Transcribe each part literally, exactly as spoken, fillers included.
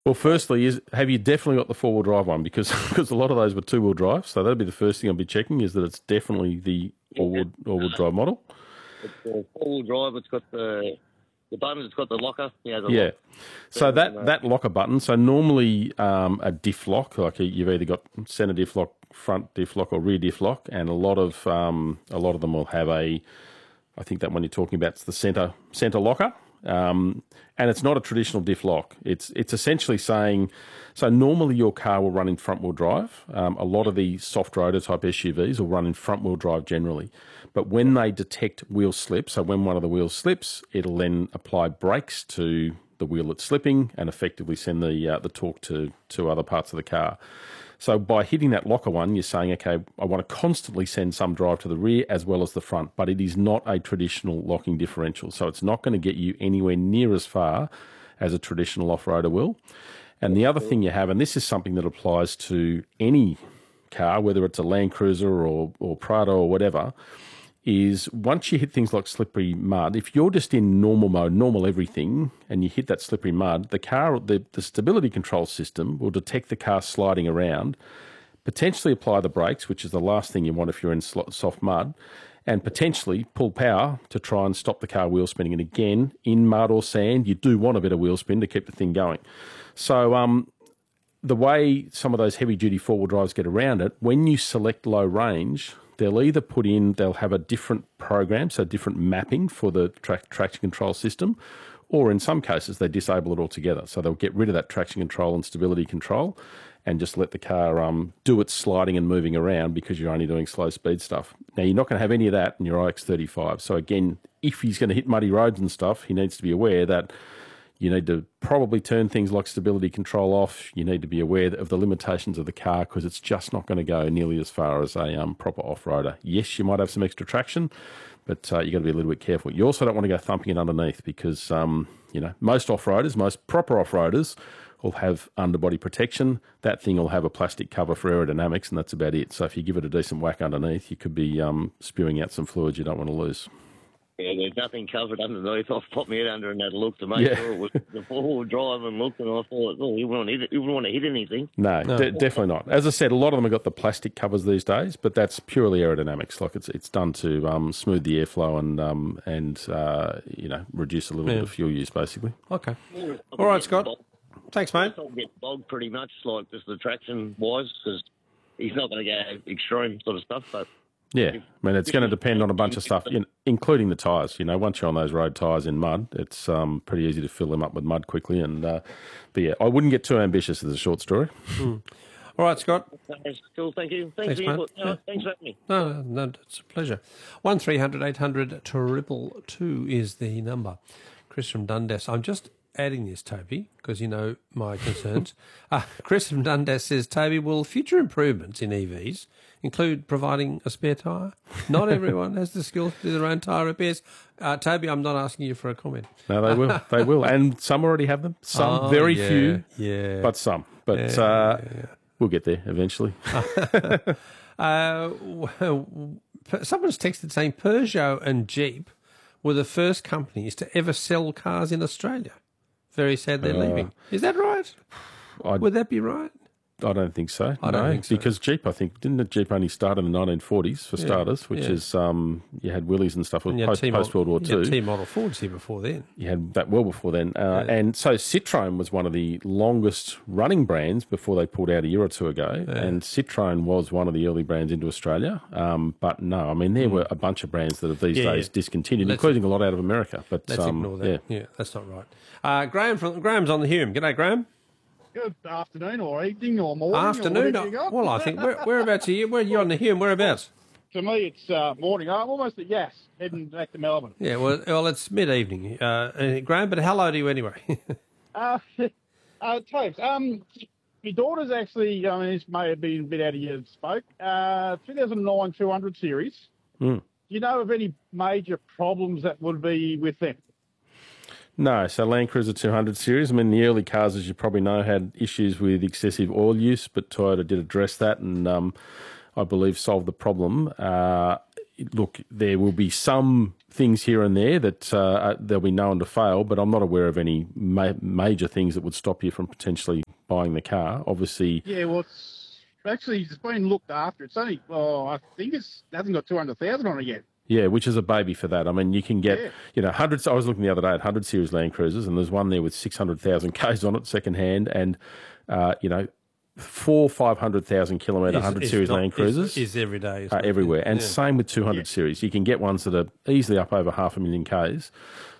Well, firstly, is have you definitely got the four-wheel drive one? Because because a lot of those were two-wheel drive, so that'd be the first thing I'll be checking is that it's definitely the all-wheel, all-wheel drive model. It's a four-wheel drive. It's got the the buttons. It's got the locker. Yeah. Yeah. Lock. So that, that locker button. So normally um, a diff lock, like a, you've either got centre diff lock, front diff lock, or rear diff lock, and a lot of um, a lot of them will have a. I think that one you're talking about is the centre centre locker. Um, and it's not a traditional diff lock. It's it's essentially saying, so normally your car will run in front wheel drive. Um, a lot of the soft rotor type S U Vs will run in front wheel drive generally. But when they detect wheel slip, so when one of the wheels slips, it'll then apply brakes to the wheel that's slipping and effectively send the uh, the torque to to other parts of the car. So by hitting that locker one, you're saying, okay, I want to constantly send some drive to the rear as well as the front, but it is not a traditional locking differential. So it's not going to get you anywhere near as far as a traditional off-roader will. And the other thing you have, and this is something that applies to any car, whether it's a Land Cruiser or, or Prado or whatever, is once you hit things like slippery mud, if you're just in normal mode, normal everything, and you hit that slippery mud, the car, the, the stability control system will detect the car sliding around, potentially apply the brakes, which is the last thing you want if you're in soft mud, and potentially pull power to try and stop the car wheel spinning. And again, in mud or sand, you do want a bit of wheel spin to keep the thing going. So um, the way some of those heavy-duty four-wheel drives get around it, when you select low range, they'll either put in, they'll have a different program, so different mapping for the tra traction control system, or in some cases they disable it altogether. So they'll get rid of that traction control and stability control and just let the car um, do its sliding and moving around because you're only doing slow speed stuff. Now, you're not going to have any of that in your I X thirty-five. So again, if he's going to hit muddy roads and stuff, he needs to be aware that you need to probably turn things like stability control off. You need to be aware of the limitations of the car because it's just not going to go nearly as far as a um, proper off-roader. Yes, you might have some extra traction, but uh, you've got to be a little bit careful. You also don't want to go thumping it underneath because, um, you know, most off-roaders, most proper off-roaders will have underbody protection. That thing will have a plastic cover for aerodynamics, and that's about it. So if you give it a decent whack underneath, you could be um, spewing out some fluids you don't want to lose. Yeah, there's nothing covered underneath. I've popped my head under and had a look to make yeah. sure it was the four-wheel drive and looked, and I thought, oh, you wouldn't, hit it, you wouldn't want to hit anything. No, no. De definitely not. As I said, a lot of them have got the plastic covers these days, but that's purely aerodynamics. Like it's it's done to um, smooth the airflow and um, and uh, you know reduce a little yeah. bit of fuel use, basically. Okay. All right, Scott. Bogged. Thanks, mate. I'll get bogged pretty much, like just the traction wise, because he's not going to go extreme sort of stuff, but. Yeah, I mean, it's going to depend on a bunch of stuff, you know, including the tyres. You know, once you're on those road tyres in mud, it's um, pretty easy to fill them up with mud quickly. And uh, But yeah, I wouldn't get too ambitious as a short story. Mm. All right, Scott. That's cool, thank you. Thanks, thanks for your yeah. Thanks for having me. No, no, it's a pleasure. one three hundred eight hundred triple two is the number. Chris from Dundas. I'm just adding this, Toby, because you know my concerns. uh, Chris from Dundas says, Toby, will future improvements in E Vs include providing a spare tyre? Not everyone has the skills to do their own tyre repairs. Uh, Toby, I'm not asking you for a comment. No, they will. They will. And some already have them. Some, oh, very yeah, few, yeah. but some. But yeah, uh, yeah, yeah. we'll get there eventually. uh, someone's texted saying Peugeot and Jeep were the first companies to ever sell cars in Australia. Very sad they're uh, leaving. Is that right? I'd, Would that be right? I don't think so. I don't no, think so. Because Jeep, I think, didn't the Jeep only start in the nineteen forties for yeah, starters, which yeah. is, um, you had Willys and stuff and post, post World War Two. You had T-Model Fords here before then. You had that well before then. Uh, yeah. And so Citroën was one of the longest running brands before they pulled out a year or two ago. Yeah. And Citroën was one of the early brands into Australia. Um, but no, I mean, there mm. were a bunch of brands that have these yeah, days yeah. discontinued, let's, including a lot out of America. But Let's um, ignore that. Yeah. yeah, that's not right. Uh, Graham from Graham's on the Hume. G'day, Graham. Good afternoon or evening or morning. Afternoon. Or you got. Well, I think where, whereabouts are you? Where are you on the Hume? Whereabouts? To me, it's uh, morning. I'm almost at Yass, heading back to Melbourne. Yeah, well, well, it's mid-evening, uh, Graham. But hello to you anyway. uh, uh, Tobes, um, my daughter's actually. I mean, this may have been a bit out of your spoke. Uh, two thousand nine two hundred series. Mm. Do you know of any major problems that would be with them? No, so Land Cruiser two hundred series, I mean, the early cars, as you probably know, had issues with excessive oil use, but Toyota did address that and um, I believe solved the problem. Uh, look, there will be some things here and there that uh, they'll be known to fail, but I'm not aware of any ma- major things that would stop you from potentially buying the car. Obviously, Yeah, well, it's actually it's been looked after. It's only, well, I think it's it hasn't got two hundred thousand on it yet. yeah, which is a baby for that. I mean, you can get, Yeah. you know, hundreds. I was looking the other day at one hundred series Land Cruisers, and there's one there with six hundred thousand Ks on it, second hand, and, uh, you know, four, five hundred thousand kilometre Is- one hundred is series not- Land Cruisers. is, is every day. isn't Uh, it? everywhere. And Yeah. same with two hundred Yeah. series. You can get ones that are easily up over half a million Ks.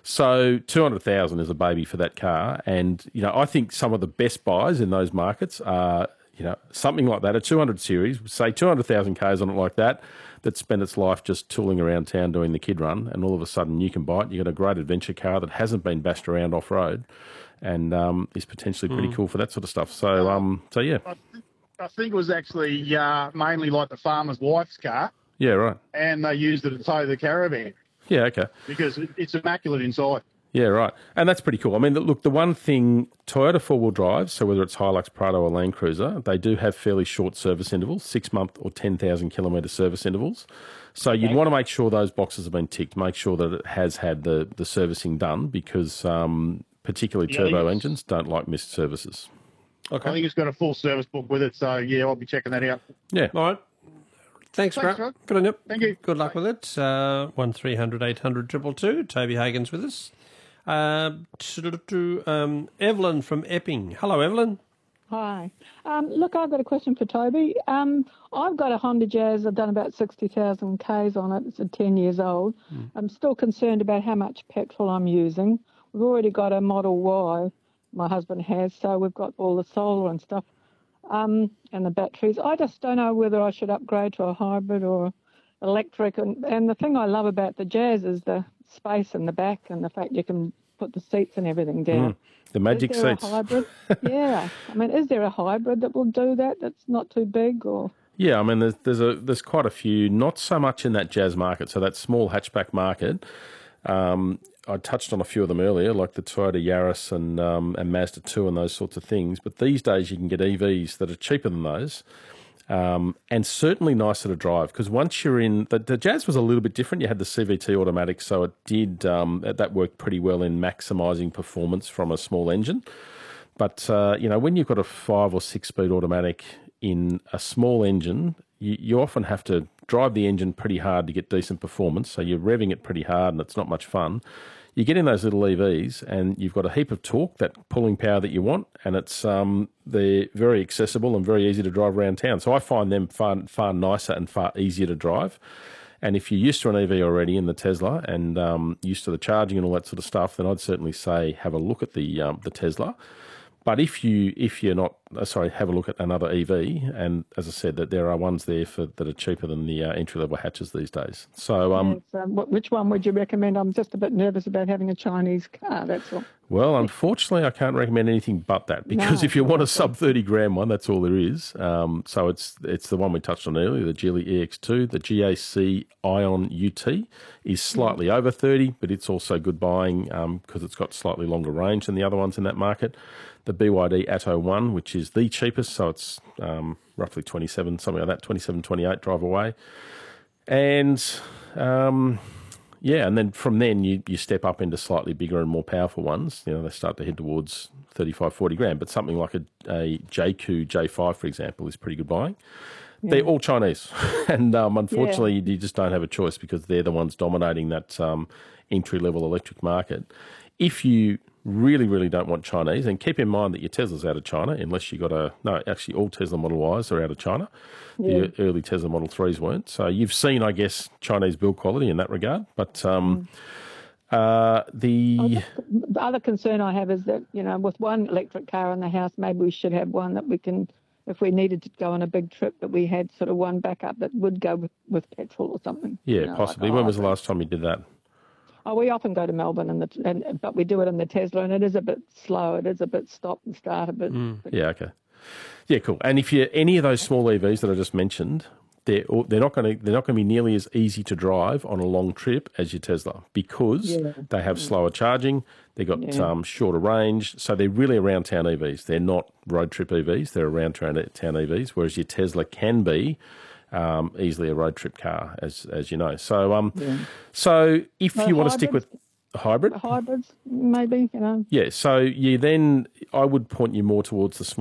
So two hundred thousand is a baby for that car. And, you know, I think some of the best buys in those markets are, you know, something like that, a two hundred series, say two hundred thousand Ks on it like that, that spent its life just tooling around town doing the kid run. And all of a sudden you can buy it. You've got a great adventure car that hasn't been bashed around off-road and um, is potentially pretty cool for that sort of stuff. So, um, so yeah. I, th- I think it was actually uh, mainly like the farmer's wife's car, Yeah, right. and they used it to tow the caravan Yeah, okay. because it, it's immaculate inside. Yeah, right. And that's pretty cool. I mean, look, the one thing, Toyota four-wheel drive, so whether it's Hilux, Prado or Land Cruiser, they do have fairly short service intervals, six-month or ten thousand kilometre service intervals. So you'd want to make sure those boxes have been ticked, make sure that it has had the, the servicing done because um, particularly Yeah, I think turbo it's- engines don't like missed services. I think it's got a full service book with it, so yeah, I'll be checking that out. Yeah. All right. Thanks, Thanks, Grant. Rod. Good on you. Thank you. Good luck with it. Uh, one three hundred eight hundred two two two. Toby Hagen's with us. Uh, to, um, Evelyn from Epping. Hello, Evelyn. Hi. Um, look, I've got a question for Toby. Um, I've got a Honda Jazz. I've done about sixty thousand Ks on it. It's uh, ten years old. Hmm. I'm still concerned about how much petrol I'm using. We've already got a Model Y, my husband has, so we've got all the solar and stuff um, and the batteries. I just don't know whether I should upgrade to a hybrid or electric. And, and the thing I love about the Jazz is the space in the back and the fact you can put the seats and everything down. The magic Is there seats. a hybrid? Yeah. I mean, is there a hybrid that will do that that's not too big or... Yeah, I mean, there's there's a there's quite a few, not so much in that Jazz market, so that small hatchback market. Um, I touched on a few of them earlier, like the Toyota Yaris and um, and Mazda two and those sorts of things. But these days you can get E Vs that are cheaper than those, um, and certainly nicer to drive. Because once you're in, the, the Jazz was a little bit different. You had the C V T automatic, so it did um, that that worked pretty well in maximising performance from a small engine. But uh, you know, when you've got a five or six speed automatic in a small engine, you, you often have to drive the engine pretty hard to get decent performance. So you're revving it pretty hard, and it's not much fun. You get in those little E Vs, and you've got a heap of torque, that pulling power that you want, and it's um, they're very accessible and very easy to drive around town. So I find them far far nicer and far easier to drive. And if you're used to an E V already in the Tesla and um, used to the charging and all that sort of stuff, then I'd certainly say have a look at the um, the Tesla. But if you if you're not uh, sorry, have a look at another E V. And as I said, that there are ones there for that are cheaper than the uh, entry level hatches these days. So um, Yes, um, wh- which one would you recommend? I'm just a bit nervous about having a Chinese car, that's all. well, unfortunately, I can't recommend anything but that because No, if you want a okay. sub thirty gram one, that's all there is. Um, so it's it's the one we touched on earlier, the Geely E X two, the G A C Ion U T is slightly over thirty, but it's also good buying because it's got slightly longer range than the other ones in that market. The B Y D Atto one, which is the cheapest, so it's um, roughly twenty-seven, something like that, twenty-seven, twenty-eight drive away. And um, yeah, and then from then you, you step up into slightly bigger and more powerful ones. You know, they start to head towards thirty-five, forty grand, but something like a, a J Q J five, for example, is pretty good buying. They're all Chinese, and um, unfortunately, you just don't have a choice because they're the ones dominating that um, entry-level electric market. If you really, really don't want Chinese, and keep in mind that your Tesla's out of China, unless you got a no. Actually, all Tesla Model Ys are out of China. Yeah. The early Tesla Model threes weren't. So you've seen, I guess, Chinese build quality in that regard. But um, uh, the The other concern I have is that, you know, with one electric car in the house, maybe we should have one that we can, if we needed to go on a big trip, that we had sort of one backup that would go with, with petrol or something. yeah, you know, possibly. like a When was the hybrid. last time you did that? Oh, we often go to Melbourne, and, the, and but we do it in the Tesla, and it is a bit slow. It is a bit stop and start a bit. but- Yeah, okay. Yeah, cool. And if you any of those small E Vs that I just mentioned, they're all- they're not going to they're not going to be nearly as easy to drive on a long trip as your Tesla because Yeah. they have slower charging. They've got Yeah. um, shorter range, so they're really around town E Vs. They're not road trip E Vs. They're around town town E Vs. Whereas your Tesla can be um, easily a road trip car, as as you know. So um, Yeah. so if No, you want to stick with hybrids? a hybrid, Hybrids, maybe, you know. yeah. So you then I would point you more towards the small.